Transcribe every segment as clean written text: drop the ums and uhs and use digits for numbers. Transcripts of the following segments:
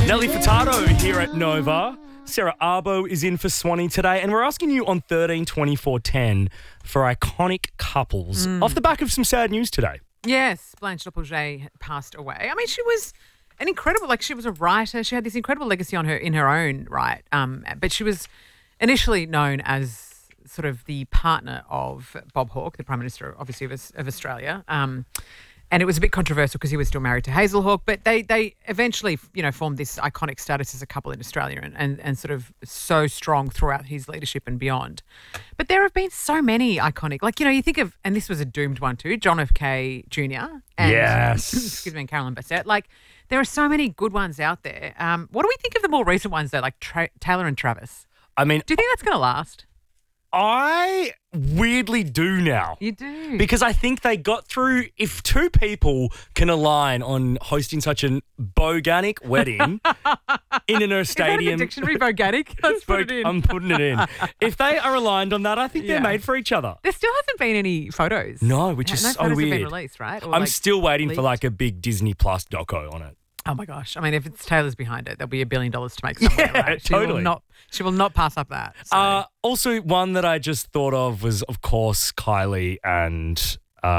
Nelly Furtado here at Nova. Sarah Arbo is in for Swanee today, and we're asking you on 13 24 10 for iconic couples off the back of some sad news today. Yes, Blanche Lepage passed away. I mean, she was an incredible, she was a writer. She had this incredible legacy in her own right. But she was initially known as sort of the partner of Bob Hawke, the Prime Minister, obviously, of Australia. And it was a bit controversial because he was still married to Hazel Hawke, but they eventually, formed this iconic status as a couple in Australia and sort of so strong throughout his leadership and beyond. But there have been so many iconic, you think of, and this was a doomed one too, John F. K. Jr. and Yes. and Carolyn Bassett. There are so many good ones out there. What do we think of the more recent ones though, like Taylor and Travis? I mean, Do you think that's going to last? I weirdly do now. You do. Because I think they got through, if two people can align on hosting such an boganic wedding in a stadium. Is that in the dictionary, boganic? Let's put it in. I'm putting it in. If they are aligned on that, I think they're made for each other. There still hasn't been any photos. No, which is no so photos weird. have been released, right? Or I'm still waiting for leaked? a big Disney Plus doco on it. Oh my gosh! I mean, if it's Taylor's behind it, there'll be $1 billion to make somewhere. Yeah, right? totally. She will not pass up that. So. Also, one that I just thought of was, of course, Kylie and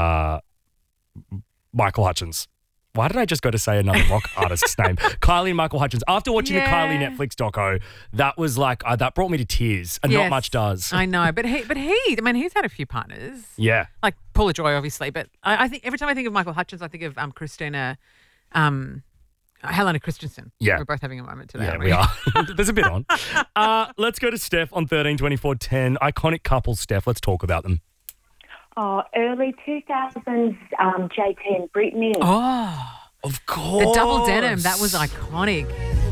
Michael Hutchins. Why did I just go to say another rock artist's name? Kylie and Michael Hutchins. After watching the Kylie Netflix doco, that was that brought me to tears, and not much does. I know, but he's had a few partners. Yeah. Like Paula Joy, obviously, but I think every time I think of Michael Hutchins, I think of Christina. Helena Christensen. Yeah. We're both having a moment today. Yeah, we are. There's a bit on. Let's go to Steph on 13 24 10. Iconic couples, Steph. Let's talk about them. Oh, early 2000s, JT and Brittany. Oh, Of course. the double denim, that was iconic.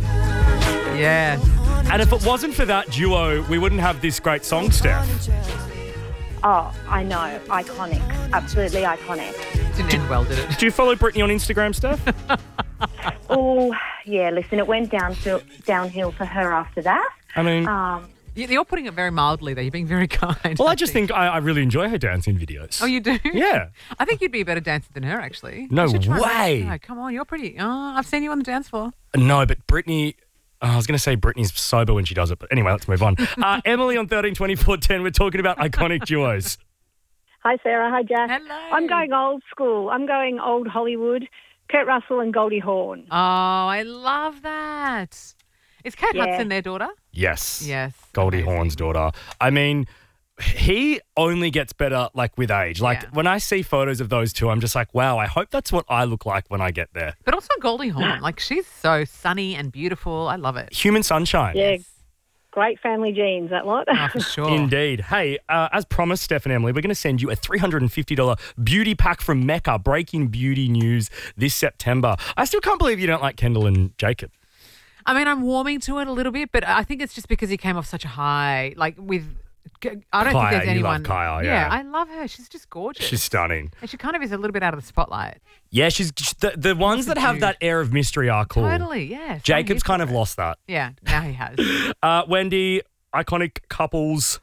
Yeah. And if it wasn't for that duo, we wouldn't have this great song, Steph. Oh, I know. Iconic. Absolutely iconic. Didn't end well, did it? Do you follow Brittany on Instagram, Steph? Oh, yeah, listen, it went downhill for her after that. I mean, You're putting it very mildly there. You're being very kind. well, I just think I really enjoy her dancing videos. Oh, you do? Yeah. I think you'd be a better dancer than her, actually. No You should try way. that. No, come on, you're pretty. Oh, I've seen you on the dance floor. No, but Brittany... I was going to say Brittany's sober when she does it, but anyway, let's move on. Emily on 13 24 10, we're talking about iconic duos. Hi, Sarah. Hi, Jack. Hello. I'm going old school. I'm going old Hollywood. Kurt Russell and Goldie Hawn. Oh, I love that. Is Kate Yeah. Hudson their daughter? Yes. Yes. Goldie Amazing. Hawn's daughter. I mean, he only gets better with age. Yeah. When I see photos of those two, I'm just like, wow, I hope that's what I look like when I get there. But also Goldie Hawn. She's so sunny and beautiful. I love it. Human sunshine. Yeah, great family genes, that lot. Oh, for sure. Indeed. Hey, as promised, Steph and Emily, we're going to send you a $350 beauty pack from Mecca, breaking beauty news this September. I still can't believe you don't like Kendall and Jacob. I mean, I'm warming to it a little bit, but I think it's just because he came off such a high, I don't think Kaya, there's you anyone. love Kaya, yeah. I love her. She's just gorgeous. She's stunning. And she kind of is a little bit out of the spotlight. Yeah, she's the ones that have that air of mystery are cool. Totally, yeah. Jacob's kind of lost that. Yeah, now he has. Wendy, iconic couples.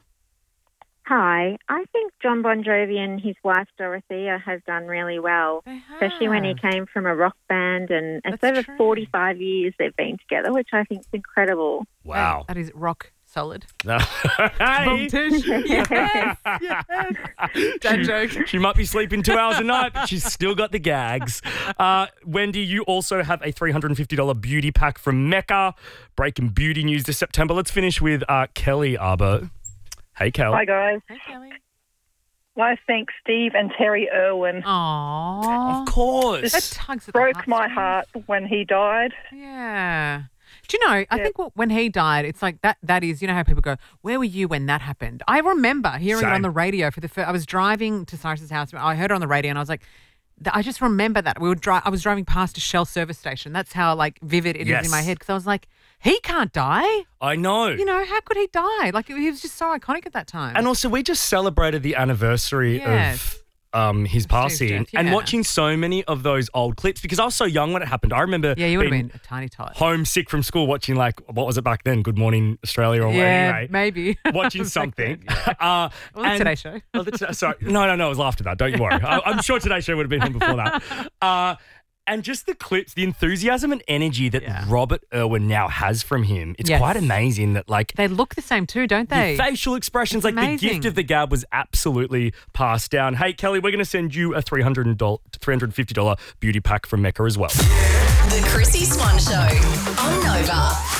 Hi, I think John Bon Jovi and his wife Dorothea has done really well, They especially when he have. came from a rock band, and it's That's over true. 45 years they've been together, which I think is incredible. Wow. That is rock solid. Hey. Yes. Dad joke. She might be sleeping 2 hours a night, but she's still got the gags. Wendy, you also have a $350 beauty pack from Mecca. Breaking beauty news this September. Let's finish with Kelly Arbo. Hey, Kel. Hi, guys. Hey, Kelly. I think Steve and Terry Irwin Aww. Of course. That tugs at the broke my heartstrings. heart when he died. Yeah. Do you know, I think when he died, it's like that is, you know how people go, where were you when that happened? I remember hearing it on Same. the radio for the first, I was driving to Cyrus's house. I heard it on the radio and I was like, I just remember that. I was driving past a Shell service station. That's how vivid it is Yes. in my head. Because I was like, he can't die. I know. You know, how could he die? He was just so iconic at that time. And also, we just celebrated the anniversary Yes. of his passing, death, and yeah. watching so many of those old clips because I was so young when it happened. I remember yeah, you would have being been a tiny tot. homesick from school watching what was it back then? Good Morning Australia or Yeah, anyway. maybe. Watching Back something. then, uh, Well, the Today Show. Sorry. No, it was after that. Don't you worry. I'm sure Today Show would have been on before that. And just the clips, the enthusiasm and energy that Yeah. Robert Irwin now has from him. It's Yes. quite amazing that, like, They look the same too, don't they? the facial expressions, It's like the gift amazing. of the gab was absolutely passed down. Hey, Kelly, we're going to send you a $350 beauty pack from Mecca as well. The Chrissy Swan Show on Nova.